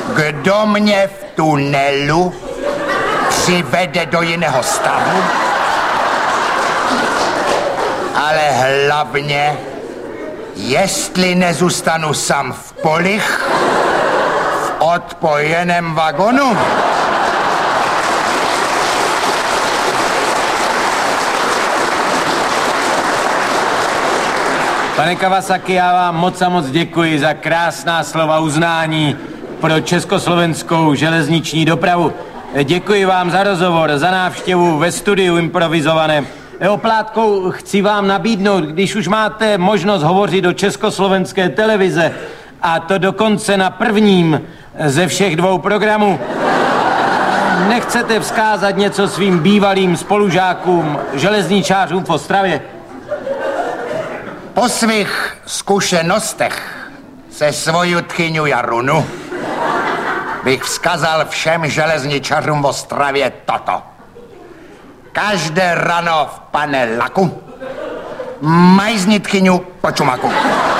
Kdo mě v tunelu přivede do jiného stavu, ale hlavně, jestli nezůstanu sám v polích v odpojeném vagonu. Pane Kawasaki, já vám moc a moc děkuji za krásná slova uznání pro československou železniční dopravu. Děkuji vám za rozhovor, za návštěvu ve studiu improvizovaném. Oplátkou chci vám nabídnout, když už máte možnost hovořit do československé televize, a to dokonce na prvním ze všech 2 programů, nechcete vzkázat něco svým bývalým spolužákům, železničářům v Ostravě? Po svých zkušenostech se svoju tchyňu Jarunu bych vzkazal všem železničařům v Ostravě toto. Každé ráno v panelaku majzni tchyňu po čumaku.